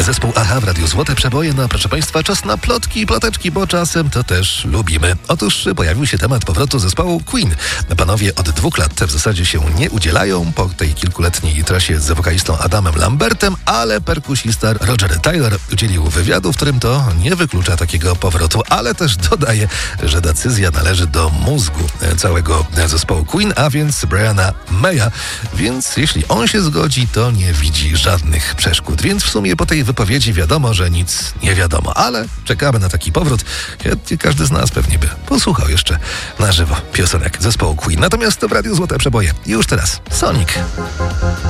Zespół Aha w Radiu Złote Przeboje. No proszę Państwa, czas na plotki i ploteczki, bo czasem to też lubimy. Otóż pojawił się temat powrotu zespołu Queen. Panowie od 2 lat w zasadzie się nie udzielają po tej kilkuletniej trasie z wokalistą Adamem Lambertem, ale perkusista Roger Taylor udzielił wywiadu, w którym to nie wyklucza takiego powrotu, ale też dodaje, że decyzja należy do mózgu całego zespołu Queen, a więc Briana Maya. Więc jeśli on się zgodzi, to nie widzi żadnych przeszkód. Więc w sumie po tej wypowiedzi wiadomo, że nic nie wiadomo, ale czekamy na taki powrót. Chętnie każdy z nas pewnie by posłuchał jeszcze na żywo piosenek zespołu Queen. Natomiast w Radiu Złote Przeboje już teraz Sonic.